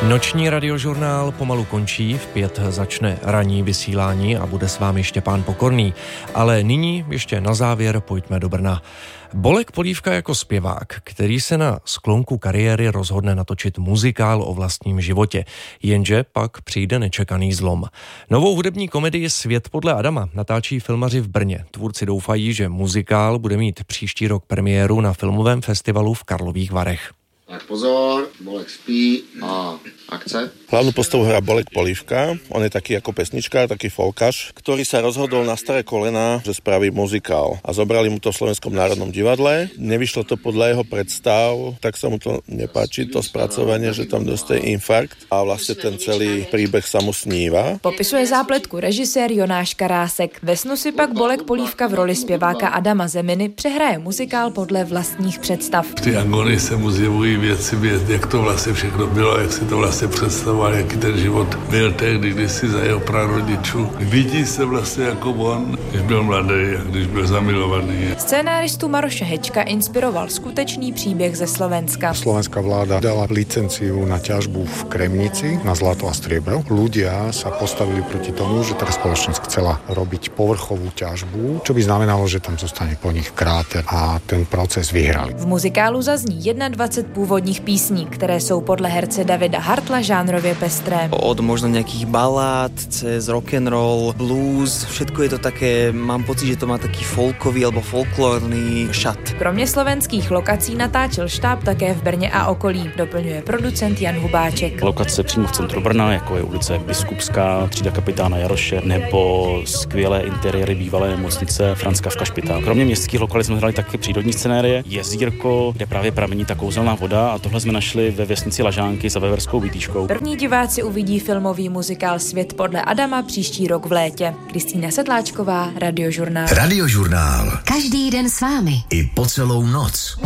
Noční radiožurnál pomalu končí, v 5 začne ranní vysílání a bude s vámi Štěpán Pokorný. Ale nyní ještě na závěr pojďme do Brna. Bolek Polívka jako zpěvák, který se na sklonku kariéry rozhodne natočit muzikál o vlastním životě. Jenže pak přijde nečekaný zlom. Novou hudební komedii Svět podle Adama natáčí filmaři v Brně. Tvůrci doufají, že muzikál bude mít příští rok premiéru na filmovém festivalu v Karlových Varech. Tak pozor, Bolek spí a akce. Hlavnú postavu hrá Bolek Polívka, on je taký ako pesničkár, taký folkař, ktorý sa rozhodol na staré kolena, že spraví muzikál. A zobrali mu to v Slovenskom národnom divadle, nevyšlo to podľa jeho predstav, tak sa mu to nepáči, to spracovanie, že tam dostaje infarkt a vlastne ten celý príbeh sa mu sníva. Popisuje zápletku režisér Jonáš Karásek. Ve snu si pak Bolek Polívka v roli zpěváka Adama Zeminy přehraje muzikál podle vlastních představ. V té agonii se mu zjevují věci, jak to vlastně všechno bylo, jak si to vlastně představoval, jaký ten život byl tehdy, když si za jeho prarodičů. Vidí se vlastně jako on, když byl mladý a když byl zamilovaný. Scénáristu Maroše Hečka inspiroval skutečný příběh ze Slovenska. Slovenská vláda dala licenciu na ťažbu v Kremnici, na zlato a striebro. Ľudia sa postavili proti tomu, že tá spoločnosť chcela robiť povrchovú ťažbu, čo by znamenalo, že tam zostane po nich kráter a ten proces vyhrali. V muzikálu zazní 21 původních písní, které jsou podle herce Davida Hartla žánrově pestré. Od možno nejakých balád, cez rock'n'roll, blues, všetko je to také, mám pocit, že to má taký folkový alebo folklórny šat. Kromě slovenských lokací natáčel štáb také v Brně a okolí, doplňuje producent Jan Hubáček. Lokace přímo v centru Brna, jako je ulice Biskupská, třída kapitána Jaroše, nebo skvělé interiéry bývalé nemocnice Franzkavka špitál. Kromě městských lokalit jsme hráli také přírodní scenérie, jezírko, kde právě pramení ta kouzelná voda, a tohle jsme našli ve vesnici Lažánky za Veverskou Výtýškou. První diváci uvidí filmový muzikál Svět podle Adama příští rok v létě. Kristýna Sedláčková, Radiožurnál. Radiožurnál. Každý den s vámi. I po celou noc.